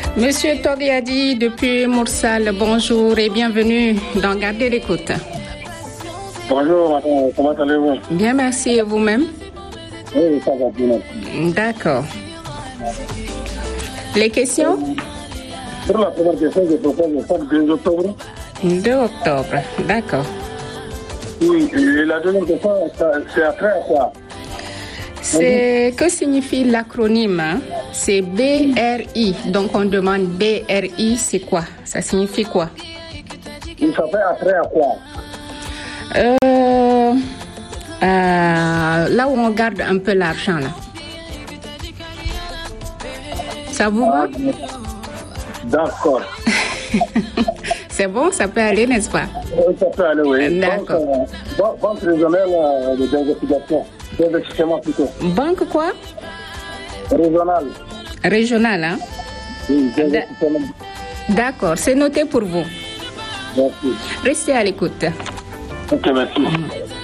Monsieur Toriadi depuis Moursal, bonjour et bienvenue dans Garder l'écoute. Bonjour, madame. Comment allez-vous? Bien, merci. Et vous-même? Oui, ça va bien. D'accord. Les questions? Pour la première question, je propose le samedi 2 octobre. 2 octobre, d'accord. Oui, et la deuxième question, c'est après à quoi? Que signifie l'acronyme? C'est BRI. Donc on demande BRI, c'est quoi? Ça signifie quoi? Il s'appelle après à quoi? Là où on garde un peu l'argent, là. Ça vous va? D'accord. C'est bon, ça peut aller, n'est-ce pas? Oui, ça peut aller, oui. D'accord. Banque régionale d'investigation, d'investissement plutôt. Banque quoi? Régionale. Régionale, hein? Oui, d'investissement. D'accord, c'est noté pour vous. Merci. Restez à l'écoute. Ok, merci.